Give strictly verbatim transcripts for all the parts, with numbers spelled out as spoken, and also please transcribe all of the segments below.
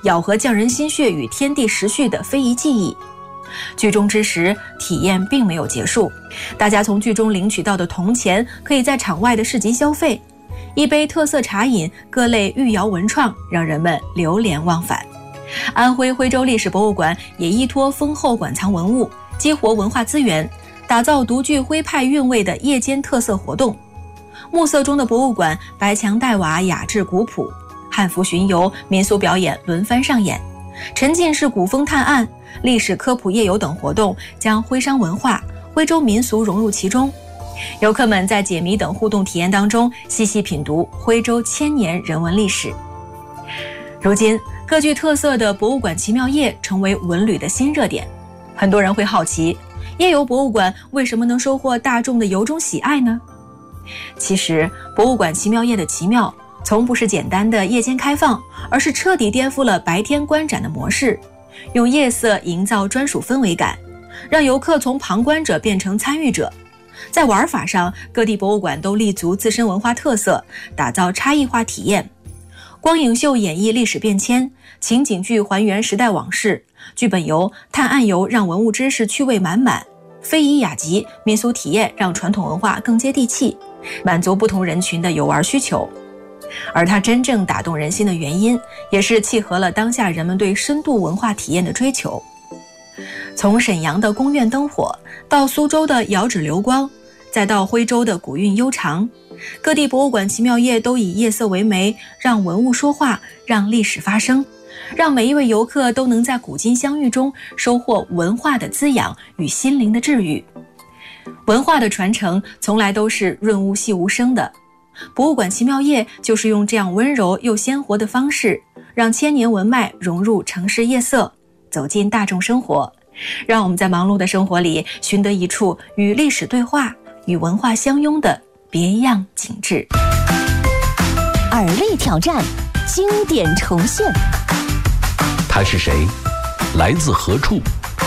咬合匠人心血与天地时序的非遗技艺。剧中之时，体验并没有结束，大家从剧中领取到的铜钱，可以在场外的市集消费。一杯特色茶饮，各类御窑文创，让人们流连忘返。安徽徽州历史博物馆也依托丰厚馆藏文物，激活文化资源，打造独具徽派韵味的夜间特色活动。暮色中的博物馆，白墙黛瓦，雅致古朴，汉服巡游、民俗表演轮番上演，沉浸式古风探案、历史科普夜游等活动将徽商文化、徽州民俗融入其中。游客们在解谜等互动体验当中，细细品读徽州千年人文历史。如今，各具特色的博物馆奇妙夜成为文旅的新热点。很多人会好奇，夜游博物馆为什么能收获大众的由衷喜爱呢？其实，博物馆奇妙夜的奇妙，从不是简单的夜间开放，而是彻底颠覆了白天观展的模式，用夜色营造专属氛围感，让游客从旁观者变成参与者。在玩法上，各地博物馆都立足自身文化特色，打造差异化体验。光影秀演绎历史变迁，情景剧还原时代往事，剧本游、探案游让文物知识趣味满满，非遗雅集、民俗体验让传统文化更接地气，满足不同人群的游玩需求。而它真正打动人心的原因，也是契合了当下人们对深度文化体验的追求。从沈阳的宫苑灯火，到苏州的窑址流光，再到徽州的古韵悠长，各地博物馆奇妙夜都以夜色为媒，让文物说话，让历史发声，让每一位游客都能在古今相遇中收获文化的滋养与心灵的治愈。文化的传承从来都是润物细无声的，博物馆奇妙夜就是用这样温柔又鲜活的方式，让千年文脉融入城市夜色，走进大众生活，让我们在忙碌的生活里寻得一处与历史对话、与文化相拥的别样景致。 耳力挑战，经典重现。 他是谁？来自何处？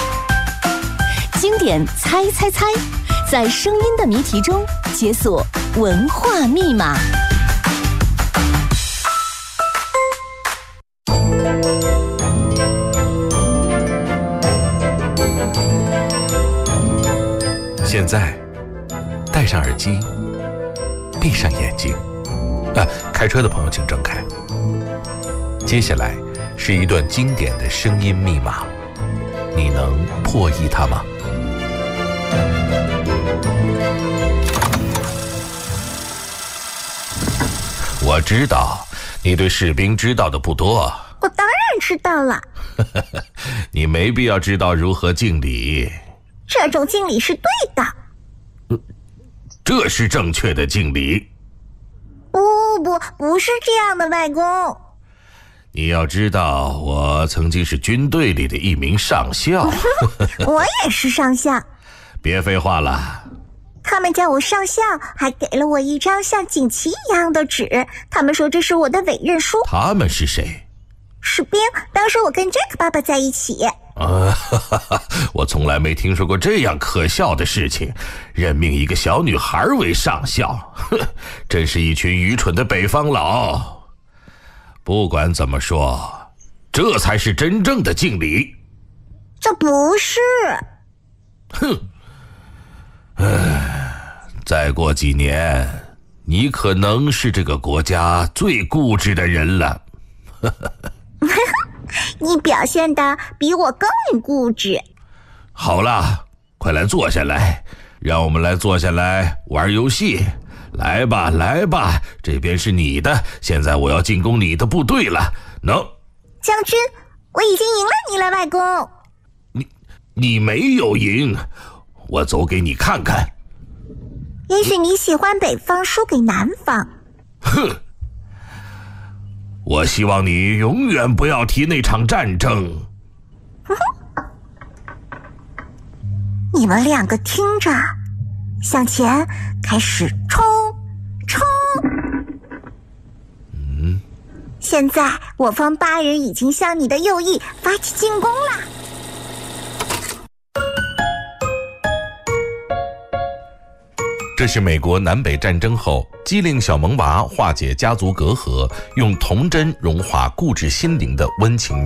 经典猜猜猜，在声音的谜题中解锁文化密码。 现在戴上耳机，闭上眼睛，啊，开车的朋友请睁开。接下来是一段经典的声音密码，你能破译它吗？我知道你对士兵知道的不多。 我当然知道了。 你没必要知道如何敬礼。 这种敬礼是对的。 嗯，这是正确的敬礼。 不不，不是这样的，外公。 你要知道，我曾经是军队里的一名上校。 我也是上校。 别废话了。 他们叫我上校，还给了我一张像锦旗一样的纸，他们说这是我的委任书。 他们是谁？ 士兵，当时我跟杰克爸爸在一起。 啊，哈哈哈，我从来没听说过这样可笑的事情，任命一个小女孩为上校，哼，真是一群愚蠢的北方佬。不管怎么说，这才是真正的敬礼。 这不是。 哼，唉，再过几年，你可能是这个国家最固执的人了。 你表现得比我更固执。 好了，快来坐下来，让我们来坐下来玩游戏。来吧，来吧，这边是你的，现在我要进攻你的部队了。能、no ？ 将军，我已经赢了你了，外公。 你你没有赢，我走给你看看。 也许你喜欢北方输给南方。 哼！我希望你永远不要提那场战争。 你们两个听着，向前，开始冲，冲！ 嗯。 现在我方八人已经向你的右翼发起进攻了。 这是美国南北战争后机灵小萌娃化解家族隔阂，用童真融化固执心灵的温情